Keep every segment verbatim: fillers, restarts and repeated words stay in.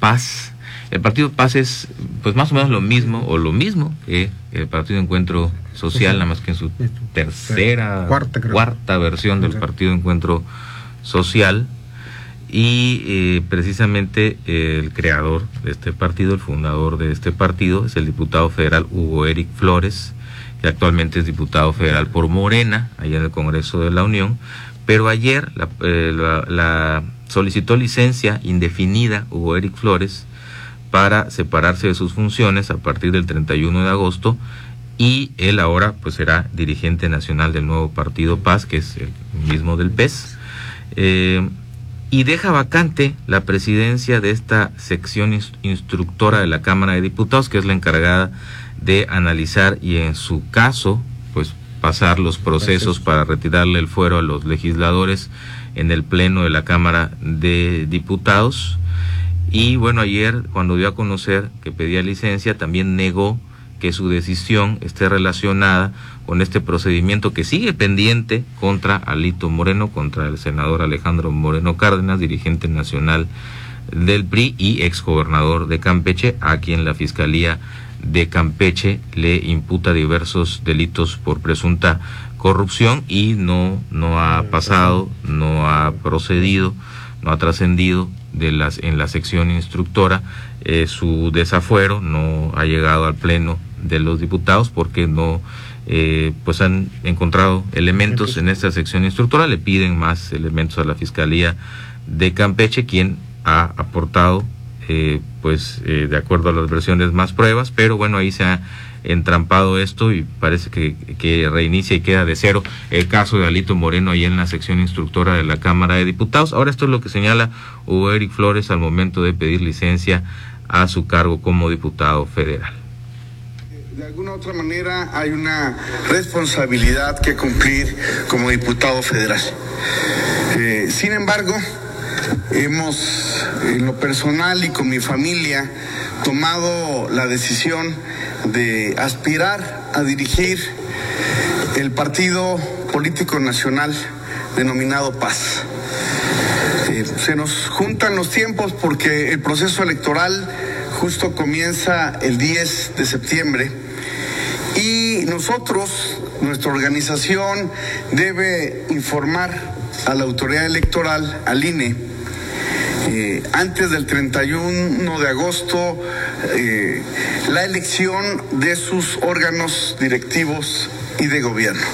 Paz. El Partido Paz es pues más o menos lo mismo, o lo mismo que el Partido Encuentro Social, nada más que en su tercera, cuarta, cuarta versión del Partido Encuentro Social. Y eh, precisamente eh, el creador de este partido, el fundador de este partido, es el diputado federal Hugo Eric Flores, que actualmente es diputado federal por Morena, allá en el Congreso de la Unión. Pero ayer la, eh, la, la solicitó licencia indefinida Hugo Eric Flores para separarse de sus funciones a partir del treinta y uno de agosto, y él ahora pues será dirigente nacional del nuevo Partido Paz, que es el mismo del P E S. Eh, y deja vacante la presidencia de esta sección instructora de la Cámara de Diputados, que es la encargada de analizar y en su caso, pues pasar los procesos para retirarle el fuero a los legisladores en el Pleno de la Cámara de Diputados. Y bueno, ayer cuando dio a conocer que pedía licencia, también negó que su decisión esté relacionada con este procedimiento que sigue pendiente contra Alito Moreno, contra el senador Alejandro Moreno Cárdenas, dirigente nacional del P R I y exgobernador de Campeche, a quien la Fiscalía de Campeche le imputa diversos delitos por presunta corrupción, y no, no ha pasado, no ha procedido, no ha trascendido de las en la sección instructora eh, su desafuero, no ha llegado al Pleno de los Diputados porque no eh, pues han encontrado elementos en esta sección instructora. Le piden más elementos a la Fiscalía de Campeche, quien ha aportado eh, pues eh, de acuerdo a las versiones más pruebas, pero bueno, ahí se ha entrampado esto y parece que, que reinicia y queda de cero el caso de Alito Moreno ahí en la sección instructora de la Cámara de Diputados. Ahora esto es lo que señala Hugo Eric Flores al momento de pedir licencia a su cargo como diputado federal. De alguna otra manera hay una responsabilidad que cumplir como diputado federal. Eh, sin embargo, hemos, en lo personal y con mi familia, tomado la decisión de aspirar a dirigir el partido político nacional denominado Paz. Eh, se nos juntan los tiempos porque el proceso electoral justo comienza el diez de septiembre y nosotros, nuestra organización, debe informar a la autoridad electoral, al I N E, eh, antes del treinta y uno de agosto, eh, la elección de sus órganos directivos y de gobierno.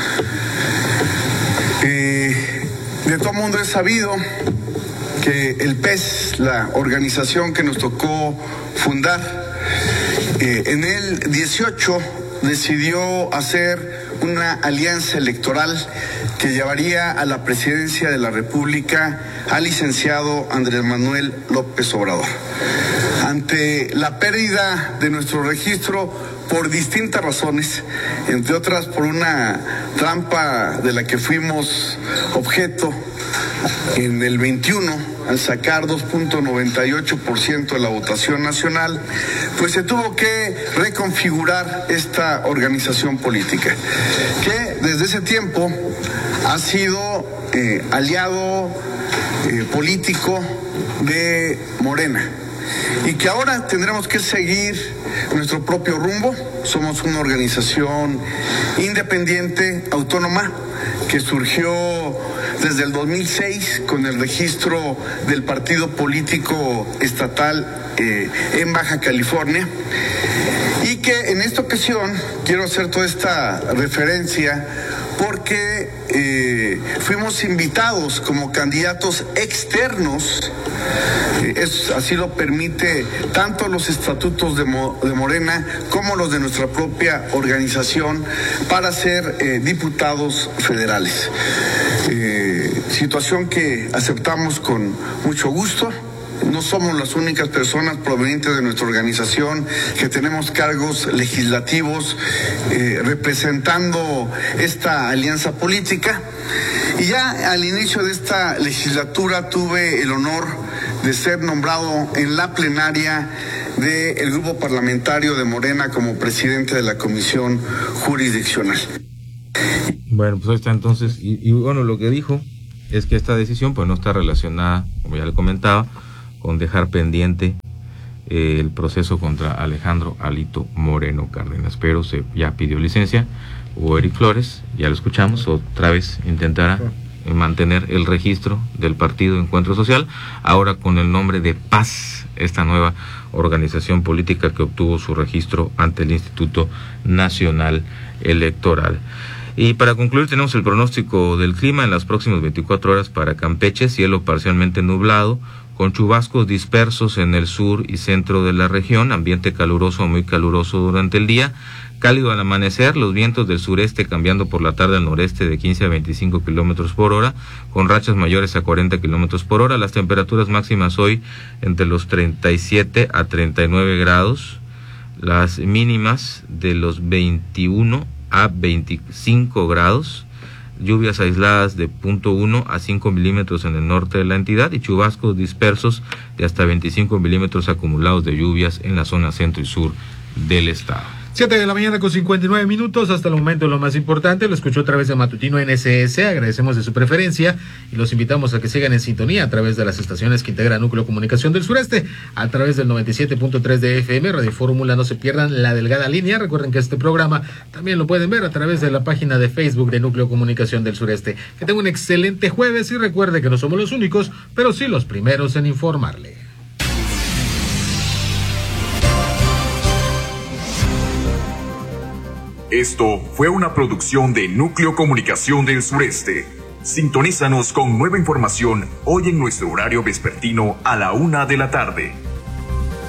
Eh, de todo mundo es sabido que el P E S, la organización que nos tocó fundar, eh, en el dieciocho decidió hacer una alianza electoral que llevaría a la presidencia de la República al licenciado Andrés Manuel López Obrador. Ante la pérdida de nuestro registro por distintas razones, entre otras por una trampa de la que fuimos objeto en el veintiuno, al sacar dos punto noventa y ocho por ciento de la votación nacional, pues se tuvo que reconfigurar esta organización política, que desde ese tiempo ha sido eh, aliado eh, político de Morena, y que ahora tendremos que seguir nuestro propio rumbo. Somos una organización independiente, autónoma, que surgió desde el dos mil seis con el registro del partido político estatal eh, en Baja California, y que en esta ocasión quiero hacer toda esta referencia porque eh, fuimos invitados como candidatos externos, eh, es, así lo permite tanto los estatutos de, Mo, de Morena como los de nuestra propia organización, para ser eh, diputados federales. Eh, situación que aceptamos con mucho gusto. No somos las únicas personas provenientes de nuestra organización que tenemos cargos legislativos eh, representando esta alianza política. Y ya al inicio de esta legislatura tuve el honor de ser nombrado en la plenaria del grupo parlamentario de Morena como presidente de la comisión jurisdiccional. Bueno, pues ahí está entonces. Y, y bueno, lo que dijo es que esta decisión pues no está relacionada, como ya le comentaba, con dejar pendiente eh, el proceso contra Alejandro Alito Moreno Cárdenas, pero se ya pidió licencia. O Eric Flores, ya lo escuchamos, otra vez intentará mantener el registro del Partido Encuentro Social, ahora con el nombre de Paz, esta nueva organización política que obtuvo su registro ante el Instituto Nacional Electoral. Y para concluir, tenemos el pronóstico del clima en las próximas veinticuatro horas para Campeche: cielo parcialmente nublado, con chubascos dispersos en el sur y centro de la región, ambiente caluroso o muy caluroso durante el día, cálido al amanecer, los vientos del sureste cambiando por la tarde al noreste de quince a veinticinco kilómetros por hora, con rachas mayores a cuarenta kilómetros por hora. Las temperaturas máximas hoy entre los treinta y siete a treinta y nueve grados, las mínimas de los veintiuno a veinticinco grados, lluvias aisladas de punto uno a cinco milímetros en el norte de la entidad y chubascos dispersos de hasta veinticinco milímetros acumulados de lluvias en la zona centro y sur del estado. siete de la mañana con cincuenta y nueve minutos, hasta el momento lo más importante, lo escuchó a través de Matutino N S S, agradecemos de su preferencia y los invitamos a que sigan en sintonía a través de las estaciones que integra Núcleo Comunicación del Sureste, a través del noventa y siete punto tres de F M, Radio Fórmula, no se pierdan La Delgada Línea, recuerden que este programa también lo pueden ver a través de la página de Facebook de Núcleo Comunicación del Sureste. Que tengan un excelente jueves y recuerde que no somos los únicos, pero sí los primeros en informarle. Esto fue una producción de Núcleo Comunicación del Sureste. Sintonízanos con nueva información hoy en nuestro horario vespertino a la una de la tarde.